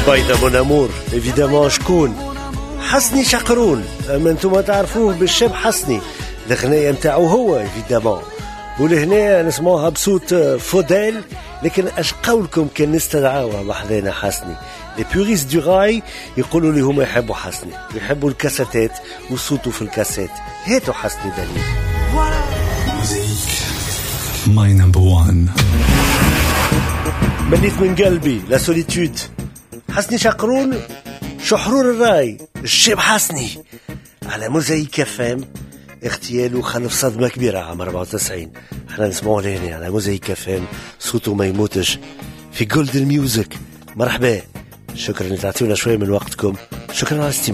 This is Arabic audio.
بيضة مون امور ايفيدامون شكون حسني شقرون، اما انتم تعرفوه بالشاب حسني، الغنية نتاعو هو ايفيدامون. ولهنا نسموها بصوت فوديل، لكن اش قولكم كان نستدعاوها بحذانا حسني؟ لي بيوريست دو راي يقولوا لي هما يحبوا حسني، يحبوا الكاساتات وصوتوا في الكاسات. هاتوا حسني دليل. My number one. مليت من قلبي لا سوليتود. حسني شقرون، شحرور الراي، الشيب حسني على موزايك فام. اغتياله خلف صدمة كبيرة عام 94. احنا نسمعه لهنا على موزايك فام، صوته ما يموتش في جولدن ميوزك. مرحبا، شكرا ان تعطيونا شوية من وقتكم، شكرا على الاستماع.